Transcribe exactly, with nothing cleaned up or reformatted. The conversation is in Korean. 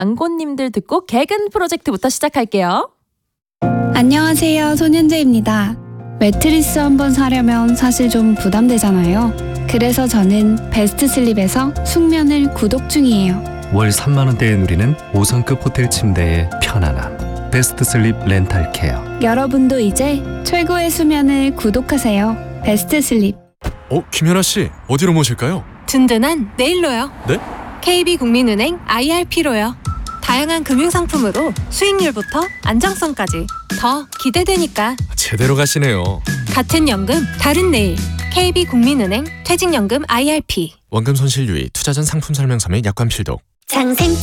광고님들 듣고 개근 프로젝트부터 시작할게요. 안녕하세요, 손현재입니다. 매트리스 한번 사려면 사실 좀 부담되잖아요. 그래서 저는 베스트슬립에서 숙면을 구독 중이에요. 월 삼만 원대에 누리는 오 성급 호텔 침대의 편안함. 베스트슬립 렌탈케어. 여러분도 이제 최고의 수면을 구독하세요. 베스트슬립. 어, 김연아 씨, 어디로 모실까요? 든든한 내일로요. 네? 케이비국민은행 아이알피로요. 다양한 금융상품으로 수익률부터 안정성까지 더 기대되니까. 제대로 가시네요. 같은 연금, 다른 내일. 케이비국민은행 퇴직연금 아이알피. 원금 손실 유의, 투자 전 상품 설명서 및 약관 필독. 장생